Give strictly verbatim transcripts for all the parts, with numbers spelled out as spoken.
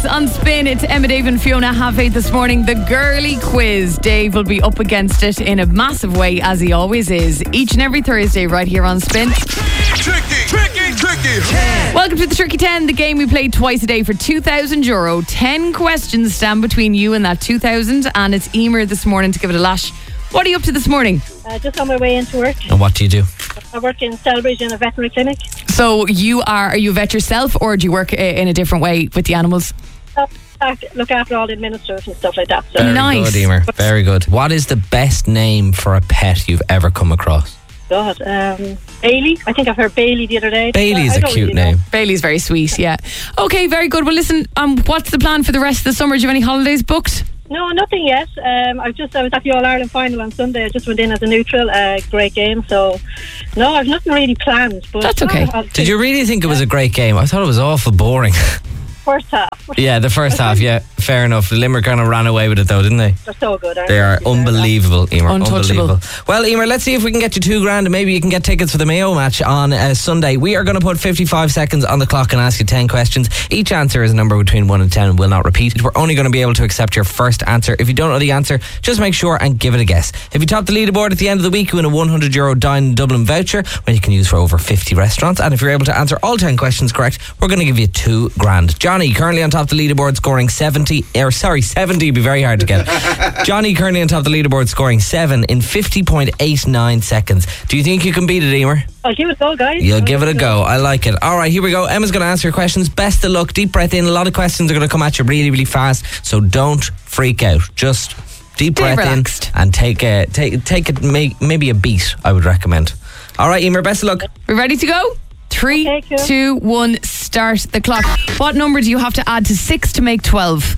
Yes, on Spin, it's Emma, Dave and Fiona Have Faith this morning. The girly quiz. Dave will be up against it in a massive way, as he always is, each and every Thursday right here on Spin. Tricky, tricky, tricky. ten. Welcome to the Tricky ten, the game we play twice a day for two thousand euro. ten questions stand between you and that two thousand, and it's Emer this morning to give it a lash. What are you up to this morning? Uh, just on my way into work. And what do you do? I work in Selbridge in a veterinary clinic. So you are, are you a vet yourself, or do you work in a different way with the animals? Uh, look after all the administrators and stuff like that. So. Very Nice. good, Emer. Very good. What is the best name for a pet you've ever come across? God, um, Bailey. I think I've heard Bailey the other day. Bailey is I a don't cute really know. name. Bailey's very sweet, yeah. Okay, very good. Well, listen, um, what's the plan for the rest of the summer? Do you have any holidays booked? No, nothing yet. Um, I've just I was at the All Ireland final on Sunday. I just went in as a neutral. Uh, great game. So, no, I've nothing really planned. But That's okay. no, I'll Did you really think it was a great game? I thought it was awful boring. First half. Yeah, the first half, yeah. Fair enough. Limerick kind of ran away with it though, didn't they? They're so good. Aren't They are unbelievable, Emer. Untouchable. Unbelievable. Well, Emer, let's see if we can get you two grand and maybe you can get tickets for the Mayo match on uh, Sunday. We are going to put fifty-five seconds on the clock and ask you ten questions. Each answer is a number between one and ten and will not repeat. We're only going to be able to accept your first answer. If you don't know the answer, just make sure and give it a guess. If you top the leaderboard at the end of the week, you win a one hundred euro Dine Dublin voucher, which you can use for over fifty restaurants. And if you're able to answer all ten questions correct, we're going to give you two grand. Johnny, currently on top of the leaderboard, scoring seventy, or sorry, seventy would be very hard to get. Johnny currently on top of the leaderboard, scoring seven in fifty point eight nine seconds. Do you think you can beat it, Emer? I'll give it a go, guys. You'll give it a go. I like it. All right, here we go. Emma's going to answer your questions. Best of luck. Deep breath in. A lot of questions are going to come at you really, really fast. So don't freak out. Just deep Stay breath relaxed. in and take a, take take it may, maybe a beat, I would recommend. All right, Emer, best of luck. We ready to go? Three, Okay, cool. two, one, start the clock. What number do you have to add to six to make twelve?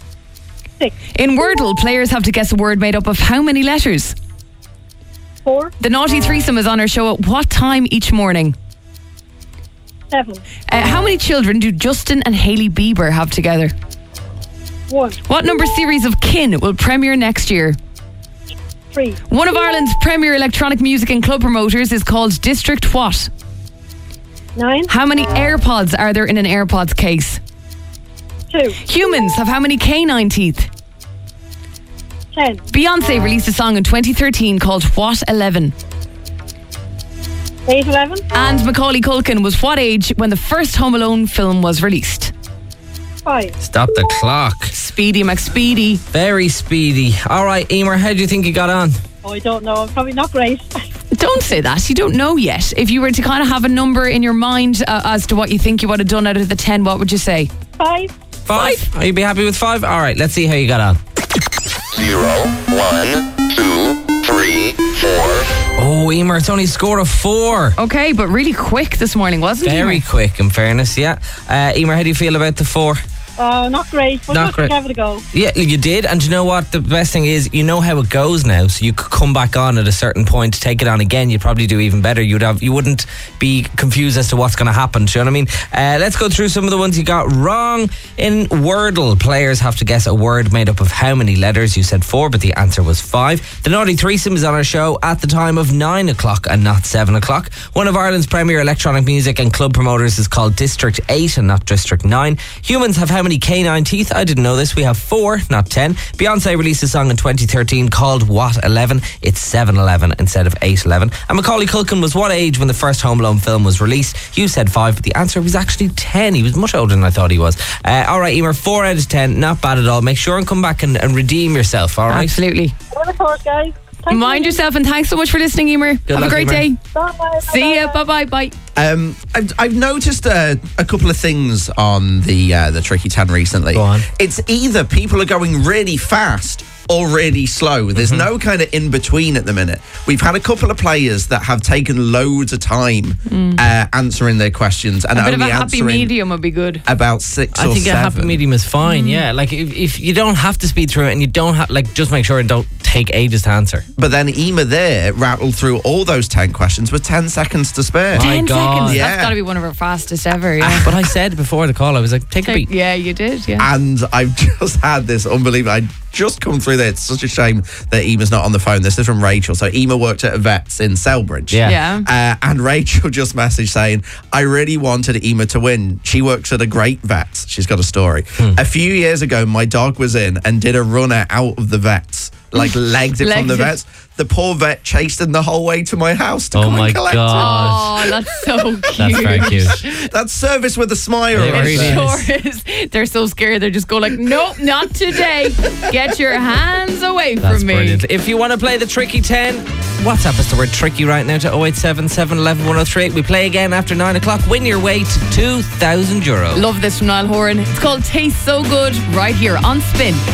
Six. In Wordle, players have to guess a word made up of how many letters? Four. The Naughty Threesome is on our show at what time each morning? Seven. Uh, how many children do Justin and Hailey Bieber have together? One. What number series of Kin will premiere next year? Three. One of Ireland's premier electronic music and club promoters is called District what? Nine. How many AirPods are there in an AirPods case? Two. Humans have how many canine teeth? Ten. Beyonce released a song in twenty thirteen called What eleven? Eight. Eleven. And Macaulay Culkin was what age when the first Home Alone film was released? Five. Stop the clock. Speedy McSpeedy. Very speedy. All right, Emer, how do you think you got on? Oh, I don't know. I'm probably not great. Don't say that. You don't know yet. If you were to kind of have a number in your mind uh, as to what you think you would have done out of the ten, what would you say? Five. Five? Are you be happy with five? All right, let's see how you got on. Zero, one, two, three, four. Oh, Emer, it's only a score of four. Okay, but really quick this morning, wasn't it? Very quick, in fairness, yeah. Uh, Emer, how do you feel about the four? Oh, not great. But Not just great. give it a go. Yeah, you did, and you know what? The best thing is, you know how it goes now, so you could come back on at a certain point, take it on again. You'd probably do even better. You'd have, you wouldn't be confused as to what's going to happen. Do you know what I mean? Uh, let's go through some of the ones you got wrong. In Wordle, players have to guess a word made up of how many letters. You said four, but the answer was five. The Naughty Threesome is on our show at the time of nine o'clock and not seven o'clock. One of Ireland's premier electronic music and club promoters is called District eight and not District nine. Humans have how many canine teeth? I didn't know this. We have four, not ten. Beyonce released a song in twenty thirteen called What eleven? It's seven eleven instead of eight eleven. And Macaulay Culkin was what age when the first Home Alone film was released? You said five, but the answer was actually ten. He was much older than I thought he was. Uh, all right, Emer, four out of ten. Not bad at all. Make sure and come back and, and redeem yourself, all right? Absolutely. Well, of course, guys. Thank Mind you. yourself, and thanks so much for listening, Emer. Have luck, a great Emer. day. Bye, bye, See ya. Bye-bye. Bye. Um, I've, I've noticed uh, a couple of things on the uh, the Tricky ten recently. Go on. It's either people are going really fast or really slow. There's Mm-hmm. no kind of in between at the minute. We've had a couple of players that have taken loads of time uh, answering their questions and Mm. A bit of only a happy answering medium would be good. about six I or think a seven. happy medium is fine, yeah. Like, if, if you don't have to speed through it and you don't have, like, just make sure and don't take ages to answer. But then Ema there rattled through all those ten questions with ten seconds to spare. My Ten God, seconds. Yeah. That's got to be one of our fastest ever. Yeah. But I said before the call, I was like, take a beat. Yeah, you did. Yeah. And I've just had this unbelievable. I just come through there. It's such a shame that Ema's not on the phone. This is from Rachel. So Ema worked at a vet's in Selbridge. Yeah. Yeah. Uh, and Rachel just messaged saying, I really wanted Ema to win. She works at a great vet. She's got a story. Hmm. A few years ago, my dog was in and did a runner out of the vet's. Like legged it from Legged the it. vets. The poor vet chased him the whole way to my house to Oh come my and collect God. Oh, that's so cute. That's very cute. it. That's service with a smile. It right really there. Sure is. They're so scared. They just go like, nope, not today. Get your hands away That's from me. brilliant. If you want to play the Tricky ten, WhatsApp us the word tricky right now to oh eight seven seven, one one, one oh three eight. We play again after nine o'clock. Win your way to two thousand euro. Love this from Niall Horan. It's called Taste So Good right here on Spin.